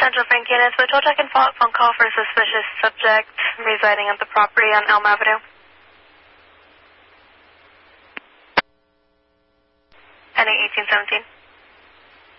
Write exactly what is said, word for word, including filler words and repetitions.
Central Frank units, with tow truck and follow-up phone call for a suspicious subject residing at the property on Elm Avenue. N A eighteen seventeen.